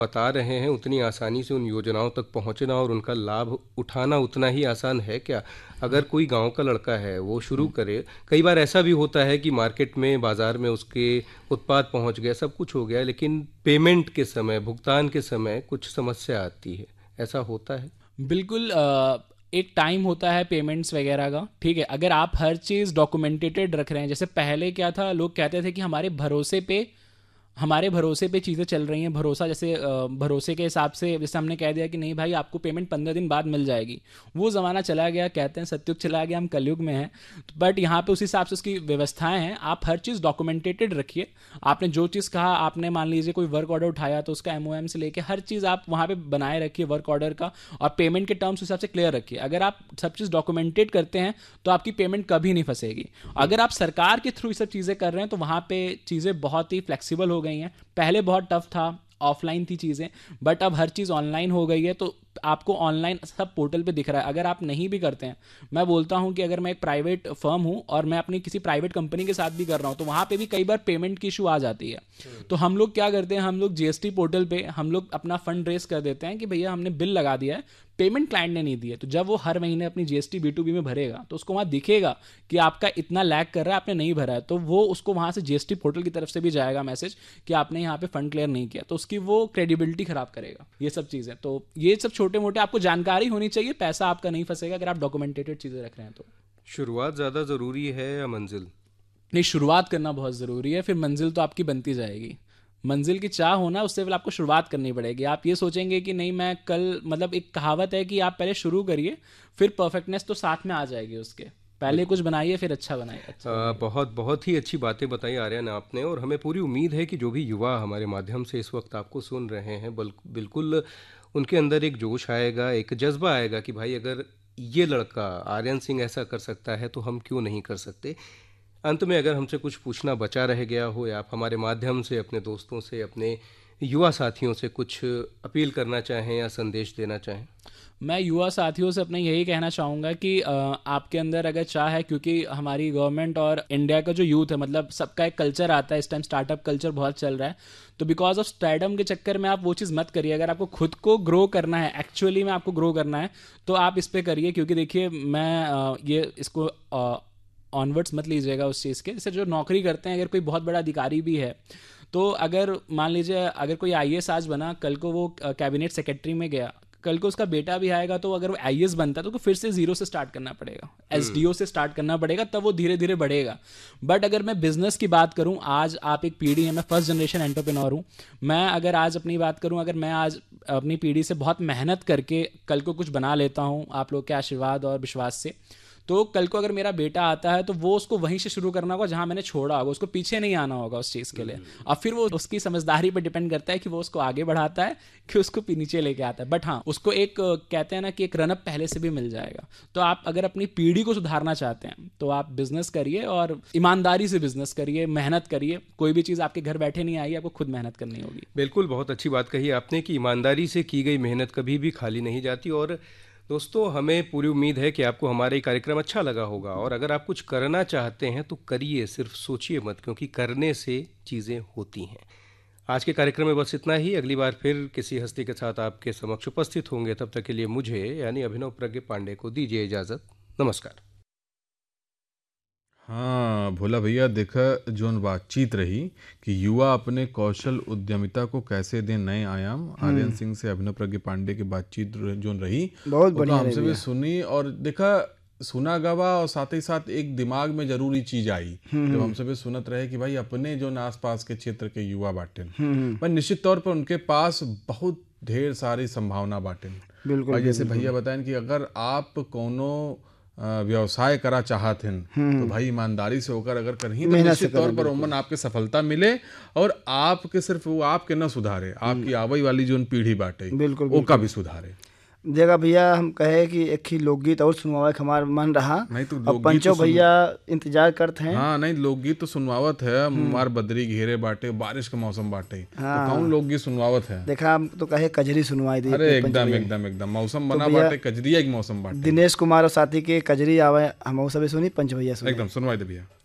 बता रहे हैं उतनी आसानी से उन योजनाओं तक पहुंचना और उनका लाभ उठाना उतना ही आसान है क्या? अगर कोई गांव का लड़का है वो शुरू करे, कई बार ऐसा भी होता है कि मार्केट में बाजार में उसके उत्पाद पहुंच गया, सब कुछ हो गया, लेकिन पेमेंट के समय, भुगतान के समय कुछ समस्या आती है, ऐसा होता है? बिल्कुल। एक टाइम होता है पेमेंट्स वगैरह का, ठीक है। अगर आप हर चीज़ डॉक्यूमेंटेटेड रख रहे हैं, जैसे पहले क्या था, लोग कहते थे कि हमारे भरोसे पे चीज़ें चल रही हैं, भरोसा जैसे भरोसे के हिसाब से, जैसे हमने कह दिया कि नहीं भाई आपको पेमेंट 15 दिन बाद मिल जाएगी, वो ज़माना चला गया। कहते हैं सतयुग चला गया, हम कलयुग में हैं। बट यहाँ पे उस हिसाब से उसकी व्यवस्थाएं हैं। आप हर चीज़ डॉक्यूमेंटेटेड रखिए। आपने जो चीज़ कहा, आपने मान लीजिए कोई वर्क ऑर्डर उठाया तो उसका MOM से लेके हर चीज़ आप वहाँ पे बनाए रखिए वर्क ऑर्डर का, और पेमेंट के टर्म्स हिसाब से क्लियर रखिए। अगर आप सब चीज़ डॉक्यूमेंटेड करते हैं तो आपकी पेमेंट कभी नहीं फंसेगी। अगर आप सरकार के थ्रू ये सब चीज़ें कर रहे हैं तो वहाँ पे चीज़ें बहुत ही फ्लेक्सिबल हो गई हैं। पहले बहुत टफ था, ऑफलाइन थी चीज़ें, बट अब हर चीज़ ऑनलाइन हो गई है। तो आपको ऑनलाइन सब पोर्टल पे दिख रहा है। अगर आप नहीं भी करते हैं, मैं बोलता हूं कि अगर मैं एक प्राइवेट फर्म हूं और मैं अपनी किसी प्राइवेट कंपनी के साथ भी कर रहा हूं, तो वहां पे भी कई बार पेमेंट की इशू आ जाती है। तो हम लोग क्या करते हैं, हम लोग GST पोर्टल पे हम लोग अपना फंड रेस कर देते हैं कि भैया हमने बिल लगा दिया है, पेमेंट क्लाइंट ने नहीं दी है। तो जब वो हर महीने अपनी GST B2B में भरेगा तो उसको वहां दिखेगा कि आपका इतना लैग कर रहा है, आपने नहीं भरा है, तो वो उसको वहां से GST पोर्टल की तरफ से भी जाएगा मैसेज कि आपने यहाँ पे फंड क्लियर नहीं किया, तो उसकी वो क्रेडिबिलिटी खराब करेगा। ये सब चीज़ें, तो ये सब छोटे मोटे आपको जानकारी होनी चाहिए। पैसा आपका नहीं फंसेगा अगर आप डॉक्यूमेंटेटेड चीज़ें रख रहे हैं तो। शुरुआत ज़्यादा ज़रूरी है या मंजिल? नहीं, शुरुआत करना बहुत ज़रूरी है, फिर मंजिल तो आपकी बनती जाएगी। मंजिल की चाह होना, उससे पहले आपको शुरुआत करनी पड़ेगी। आप ये सोचेंगे कि नहीं मैं कल, मतलब एक कहावत है कि आप पहले शुरू करिए, फिर परफेक्टनेस तो साथ में आ जाएगी उसके। पहले कुछ बनाइए फिर अच्छा बनाइए, अच्छा बनाइए। बहुत बहुत ही अच्छी बातें बताई आर्यन आपने, और हमें पूरी उम्मीद है कि जो भी युवा हमारे माध्यम से इस वक्त आपको सुन रहे हैं, बिल्कुल उनके अंदर एक जोश आएगा, एक जज्बा आएगा कि भाई अगर ये लड़का आर्यन सिंह ऐसा कर सकता है तो हम क्यों नहीं कर सकते। अंत में अगर हमसे कुछ पूछना बचा रह गया हो, या आप हमारे माध्यम से अपने दोस्तों से, अपने युवा साथियों से कुछ अपील करना चाहें या संदेश देना चाहें? मैं युवा साथियों से अपने यही कहना चाहूँगा कि आपके अंदर अगर चाह है, क्योंकि हमारी गवर्नमेंट और इंडिया का जो यूथ है, मतलब सबका एक कल्चर आता है इस टाइम, स्टार्टअप कल्चर बहुत चल रहा है। तो बिकॉज ऑफ स्टार्टअप के चक्कर में आप वो चीज़ मत करिए। अगर आपको खुद को ग्रो करना है, एक्चुअली में आपको ग्रो करना है, तो आप इस पर करिए। क्योंकि देखिए मैं ये इसको ऑनवर्ड्स मत लीजिएगा उस चीज़ के। जैसे जो नौकरी करते हैं, अगर कोई बहुत बड़ा अधिकारी भी है, तो अगर मान लीजिए अगर कोई IAS आज बना, कल को वो कैबिनेट सेक्रेटरी में गया, कल को उसका बेटा भी आएगा, तो अगर वो IAS बनता है तो उसको फिर से जीरो से स्टार्ट करना पड़ेगा, SDO से स्टार्ट करना पड़ेगा, तब वो धीरे धीरे बढ़ेगा। बट अगर मैं बिजनेस की बात करूं, आज आप एक पीढ़ी है, मैं फर्स्ट जनरेशन एंटरप्रेन्योर हूं। मैं अगर आज अपनी बात करूं, अगर मैं आज अपनी पीढ़ी से बहुत मेहनत करके कल को कुछ बना लेता हूं आप लोग के आशीर्वाद और विश्वास से, तो कल को अगर मेरा बेटा आता है तो वो उसको वहीं से शुरू करना होगा जहां मैंने छोड़ा होगा, उसको पीछे नहीं आना होगा उस चीज़ के लिए। और फिर वो उसकी समझदारी पर डिपेंड करता है कि वो उसको आगे बढ़ाता है कि उसको नीचे लेके आता है। बट हाँ, उसको एक कहते हैं ना कि एक रनअप पहले से भी मिल जाएगा। तो आप अगर अपनी पीढ़ी को सुधारना चाहते हैं तो आप बिजनेस करिए, और ईमानदारी से बिजनेस करिए, मेहनत करिए। कोई भी चीज़ आपके घर बैठे नहीं आएगी, आपको खुद मेहनत करनी होगी। बिल्कुल, बहुत अच्छी बात कही आपने कि ईमानदारी से की गई मेहनत कभी भी खाली नहीं जाती। और दोस्तों, हमें पूरी उम्मीद है कि आपको हमारा ये कार्यक्रम अच्छा लगा होगा, और अगर आप कुछ करना चाहते हैं तो करिए, सिर्फ सोचिए मत, क्योंकि करने से चीज़ें होती हैं। आज के कार्यक्रम में बस इतना ही। अगली बार फिर किसी हस्ती के साथ आपके समक्ष उपस्थित होंगे। तब तक के लिए मुझे यानी अभिनव प्रज्ञ पांडे को दीजिए इजाज़त। नमस्कार। हाँ भोला भैया, देखा जोन बातचीत रही कि युवा अपने कौशल उद्यमिता को कैसे दें नए आयाम, आर्यन सिंह से अभिनव प्रज्ञ पांडे की बातचीत जोन रही, बहुत वो तो बढ़िया हमसे रही भी भैया। सुनी, और देखा सुना गवा, और साथ ही साथ एक दिमाग में जरूरी चीज आई जब हमसे भी सुनत रहे कि भाई अपने जो आसपास के क्षेत्र के युवा बाटेन, पर निश्चित तौर पर उनके पास बहुत ढेर सारी संभावना बाटेन। बिल्कुल और जैसे बिल्कुल। भैया बताएं कि अगर आप कोनो व्यवसाय करा चाहत हैं तो भाई ईमानदारी से होकर अगर करही तो मेहनत से निश्चित तौर करें, पर बिल्कुल। उमन आपके सफलता मिले, और आपके सिर्फ वो आपके न सुधारे, आपकी आवई वाली जो पीढ़ी बाटे बिल्कुल वो का बिल्कुल। भी सुधारे। देखा भैया, हम कहे कि एक ही लोकगीत और सुनवावे के हमार मन रहा। नहीं तो अब लोकगीत पंचो तो सुन, भैया इंतजार करते हैं। हाँ नहीं, लोकगीत तो सुनवावत है, मार बदरी घेरे बाटे, बारिश का मौसम बाटे, हाँ। तो कौन लोकगीत सुनवावत है? देखा, हम तो कहे कजरी सुनवाई दी अरे पंचो एकदम भैया। एकदम एकदम मौसम बना भैया, बाटे, कजरिया एक मौसम बाटे। दिनेश कुमार और साथी के कजरी आवे, हम सभी सुनी, पंच भैया सुनी। एकदम सुनवाई दे भैया।